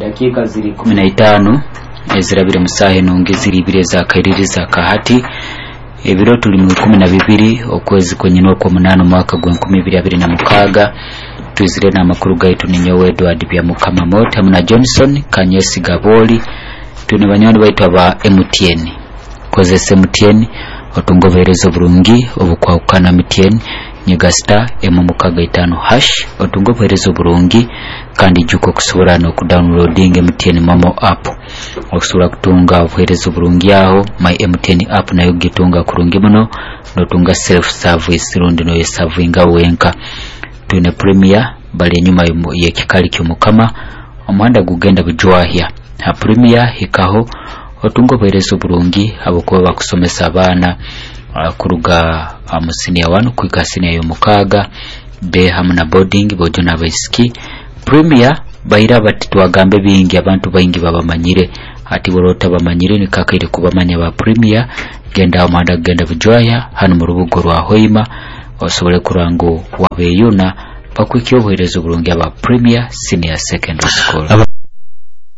dakika ziri 15 ezirabire musahe nonge ziri 2 za kairiri za kahati ebiro tuli mu 12 okwezi kwenyino okwo8 mwaka gwa 2026 twizire na makuru gaitu ninyo Edward bya mukama mota muna Johnson Kanyesi Gaboli tuni banyoni baitu aba MTN kozese MTN otungoberezo burungi obukwakana MTN nyegasta emukaga 5 hash otungoberezo burungi kandi juko kusobora no kudownloading MTN Momo app okusura kutunga obuherezo burungi aho my MTN app nayo gitunga kurungi muno notunga self service rundi no yesavinga wenka tune premier bali nyuma yekikali cy'umukama omwanda gugenda bujwahya ha premier hikaho otungoberezo burungi abokuba bakusomesa abana kuruga amusiniya 1 kwika siniya y'omukaga be hamuna boarding bojo nabaisiki premier bayira bati twagambe bingi abantu bayingi babamanyire ati borota bamanyire ni kakaire kubamanya ba premier genda amanda genda bujwaya hano mu rubugo rwa Hoima osobole kurango wabeyuna bakwikyo buherezo burungi aba premier senior secondary school